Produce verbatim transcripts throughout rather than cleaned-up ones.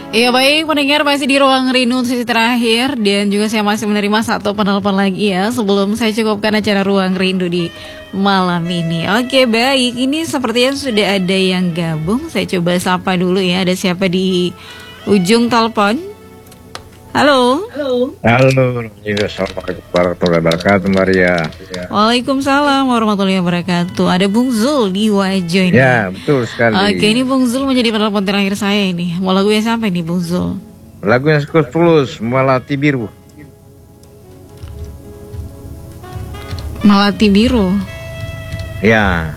Iya baik, pendengar masih di ruang rindu sesi terakhir. Dan juga saya masih menerima satu penelpon lagi ya, sebelum saya cukupkan acara ruang rindu di malam ini. Oke baik, ini sepertinya sudah ada yang gabung. Saya coba sapa dulu ya, ada siapa di ujung telepon? Halo. Halo. Halo. Assalamualaikum warahmatullahi wabarakatuh, Maria. Waalaikumsalam warahmatullahi wabarakatuh. Ada Bung Zul di wajah ini. Ya, betul sekali. Oke, ini Bung Zul menjadi penelpon terakhir saya ini. Mau lagu yang sampai nih Bung Zul? Lagu yang Skus Plus, Melati Biru. Melati Biru. Ya.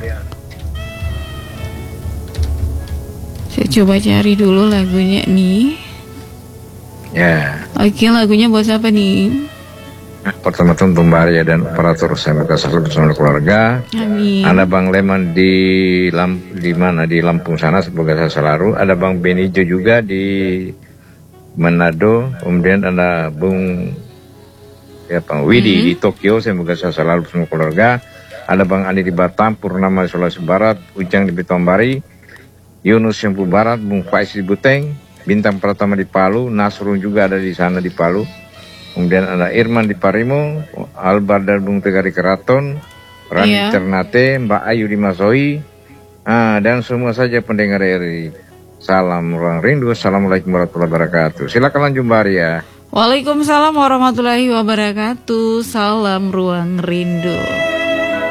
Saya coba cari dulu lagunya nih. Ya. Oke, lagunya buat siapa nih? Pertama-tama untuk Maria dan operator saya minta selalu bersama keluarga. Amin. Ada Bang Leman di Lamp di mana di Lampung sana, semoga saya selalu. Ada Bang Benijo juga di Manado. Kemudian ada Bung ya Bang Widi hmm. di Tokyo, semoga saya selalu bersama keluarga. Ada Bang Andi di Batam, Purnama di Sulawesi Barat, Ujang di Bitombari, Yunus Sempu Barat, Bung Faiz di Buteng, Bintang Pratama di Palu, Nasrun juga ada di sana di Palu. Kemudian ada Irman di Parimo, Albar dan Bung Tegar di Keraton, Rani yeah. Ternate, Mbak Ayu di Masoi, ah, dan semua saja pendengar R I. Salam ruang rindu, assalamualaikum warahmatullahi wabarakatuh. Silakan lanjut Mbak Arya. Waalaikumsalam warahmatullahi wabarakatuh. Salam ruang rindu.